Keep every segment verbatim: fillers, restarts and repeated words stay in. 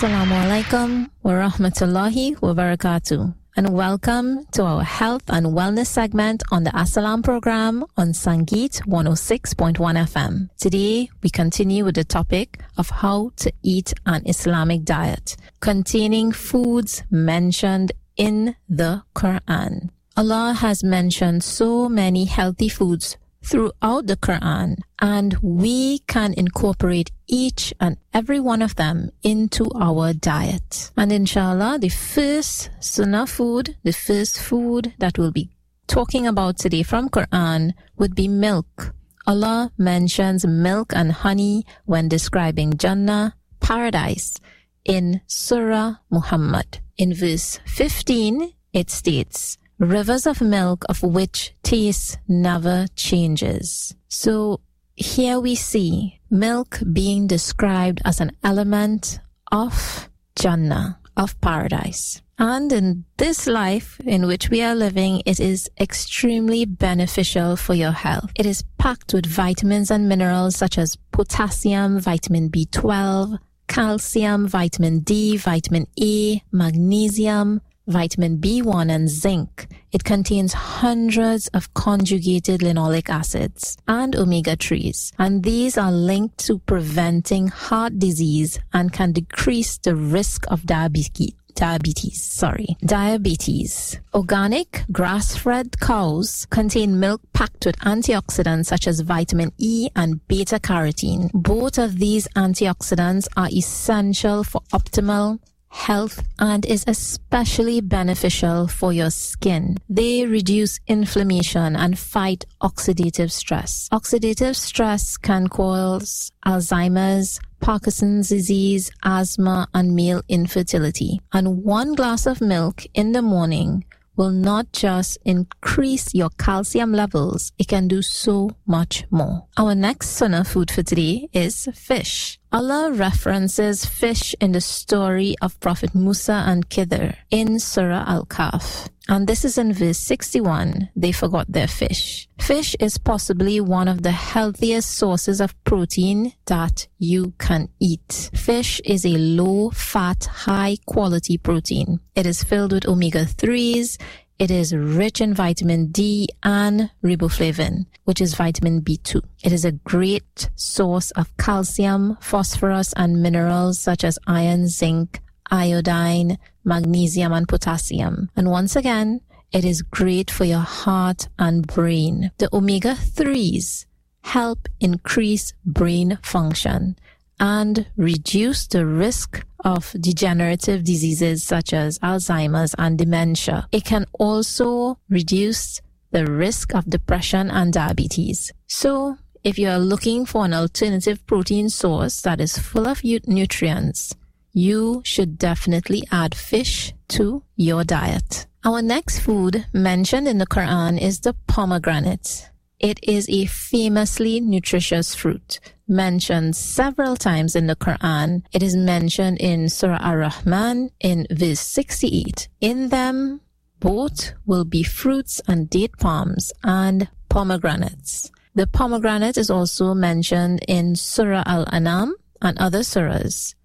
Assalamu alaikum wa rahmatullahi wa barakatuh, and welcome to our health and wellness segment on the Assalam program on Sangeet one oh six point one F M. Today, we continue with the topic of how to eat an Islamic diet containing foods mentioned in the Quran. Allah has mentioned so many healthy foods throughout the Quran, and we can incorporate each and every one of them into our diet. And inshallah, the first sunnah food, the first food that we'll be talking about today from Quran would be milk. Allah mentions milk and honey when describing Jannah, paradise, in Surah Muhammad. In verse fifteen, it states, "Rivers of milk of which taste never changes." So here we see milk being described as an element of Jannah, of paradise. And in this life in which we are living, it is extremely beneficial for your health. It is packed with vitamins and minerals such as potassium, vitamin B twelve, calcium, vitamin D, vitamin A, magnesium, vitamin B one, and zinc. It contains hundreds of conjugated linoleic acids and omega threes, and these are linked to preventing heart disease and can decrease the risk of diabetes. Diabetes, sorry, diabetes. Organic grass-fed cows contain milk packed with antioxidants such as vitamin E and beta carotene. Both of these antioxidants are essential for optimal health and is especially beneficial for your skin. They reduce inflammation and fight oxidative stress. Oxidative stress can cause Alzheimer's, Parkinson's disease, asthma, and male infertility. And one glass of milk in the morning will not just increase your calcium levels, it can do so much more. Our next sunnah food for today is fish. Allah references fish in the story of Prophet Musa and Khidr in Surah Al-Kahf. And this is in verse sixty-one, they forgot their fish. Fish is possibly one of the healthiest sources of protein that you can eat. Fish is a low-fat, high-quality protein. It is filled with omega threes. It is rich in vitamin D and riboflavin, which is vitamin B two. It is a great source of calcium, phosphorus, and minerals such as iron, zinc, iodine, magnesium, and potassium. And once again, it is great for your heart and brain. The omega threes help increase brain function and reduce the risk of degenerative diseases such as Alzheimer's and dementia. It can also reduce the risk of depression and diabetes. So, if you are looking for an alternative protein source that is full of nutrients, you should definitely add fish to your diet. Our next food mentioned in the Quran is the pomegranate. It is a famously nutritious fruit, mentioned several times in the Quran. It is mentioned in Surah Ar-Rahman in verse sixty-eight. In them, both will be fruits and date palms and pomegranates. The pomegranate is also mentioned in Surah Al-An'am and other surahs.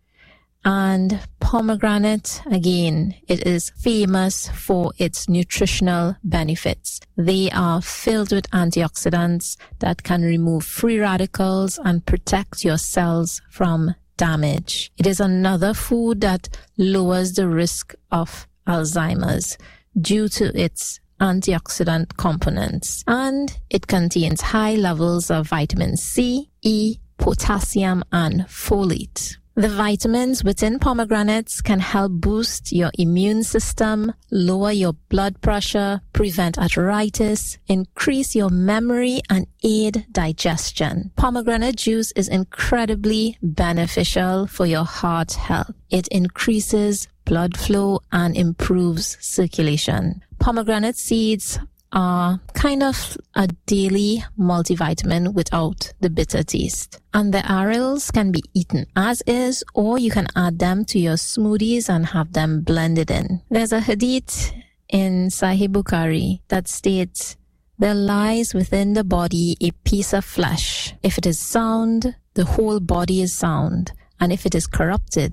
And pomegranate, again, it is famous for its nutritional benefits. They are filled with antioxidants that can remove free radicals and protect your cells from damage. It is another food that lowers the risk of Alzheimer's due to its antioxidant components. And it contains high levels of vitamin C, E, potassium, and folate. The vitamins within pomegranates can help boost your immune system, lower your blood pressure, prevent arthritis, increase your memory, and aid digestion. Pomegranate juice is incredibly beneficial for your heart health. It increases blood flow and improves circulation. Pomegranate seeds are kind of a daily multivitamin without the bitter taste. And the arils can be eaten as is, or you can add them to your smoothies and have them blended in. There's a hadith in Sahih Bukhari that states, "There lies within the body a piece of flesh. If it is sound, the whole body is sound. And if it is corrupted,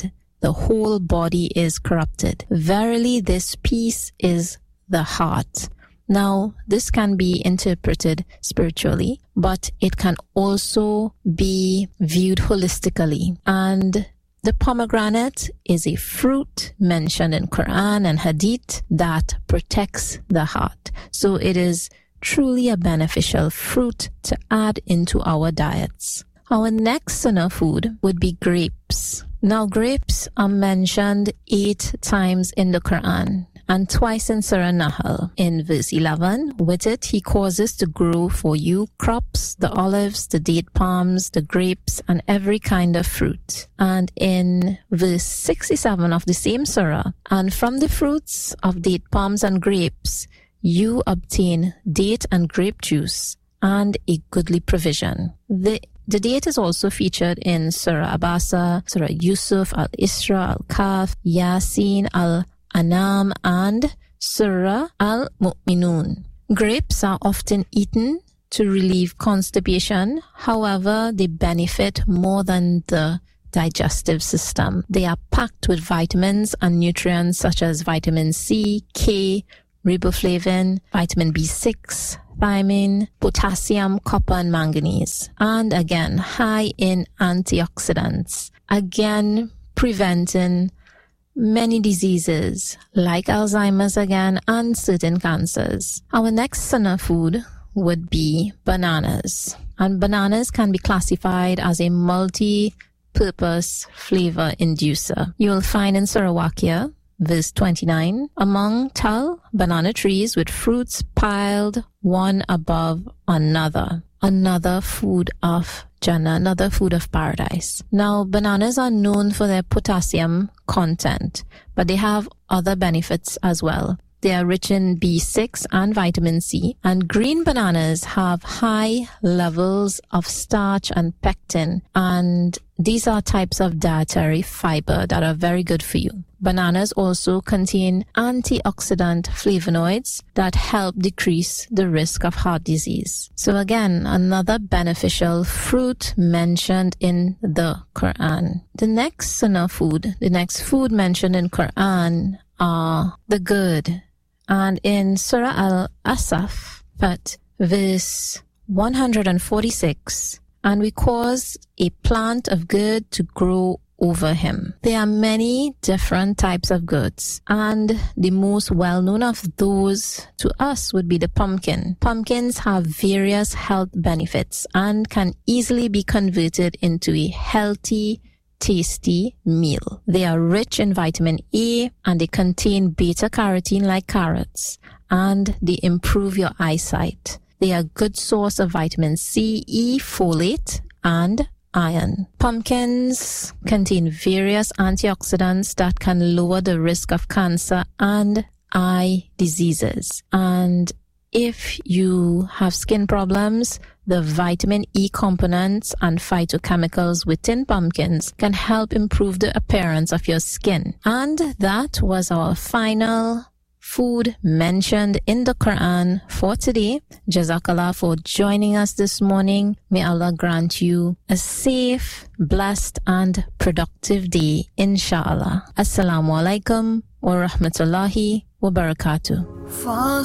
the whole body is corrupted. Verily, this peace is the heart. Now, this can be interpreted spiritually, but it can also be viewed holistically. And the pomegranate is a fruit mentioned in Quran and Hadith that protects the heart. So it is truly a beneficial fruit to add into our diets. Our next sunnah food would be grapes. Now, grapes are mentioned eight times in the Quran and twice in Surah Nahl. In verse eleven, with it he causes to grow for you crops, the olives, the date palms, the grapes, and every kind of fruit. And in verse sixty-seven of the same surah, and from the fruits of date palms and grapes, you obtain date and grape juice and a goodly provision. The The date is also featured in Surah Abasa, Surah Yusuf, Al-Isra, Al-Kahf, Yasin, Al-Anam, and Surah Al-Mu'minun. Grapes are often eaten to relieve constipation. However, they benefit more than the digestive system. They are packed with vitamins and nutrients such as vitamin C, K, riboflavin, vitamin B six, thiamine, potassium, copper, and manganese. And again, high in antioxidants. Again, preventing many diseases like Alzheimer's again and certain cancers. Our next sunnah food would be bananas. And bananas can be classified as a multi-purpose flavor inducer. You will find in Surah Waqia, verse twenty-nine, among tall banana trees with fruits piled one above another. Another food of Jannah, another food of paradise. Now, bananas are known for their potassium content, but they have other benefits as well. They are rich in B six and vitamin C, and green bananas have high levels of starch and pectin, and these are types of dietary fiber that are very good for you. Bananas also contain antioxidant flavonoids that help decrease the risk of heart disease. So again, another beneficial fruit mentioned in the Quran. The next sunnah food, the next food mentioned in Quran are the good. And in Surah Al-Asaf, at verse one hundred forty-six, and we caused a plant of good to grow over him. There are many different types of goods, and the most well-known of those to us would be the pumpkin. Pumpkins have various health benefits and can easily be converted into a healthy, tasty meal. They are rich in vitamin A, and they contain beta-carotene like carrots, and they improve your eyesight. They are a good source of vitamin C, E, folate, and iron. Pumpkins contain various antioxidants that can lower the risk of cancer and eye diseases. And if you have skin problems, the vitamin E components and phytochemicals within pumpkins can help improve the appearance of your skin. And that was our final food mentioned in the Quran for today. Jazakallah for joining us this morning. May Allah grant you a safe, blessed, and productive day, inshallah. Assalamu alaikum wa rahmatullahi wa barakatuh.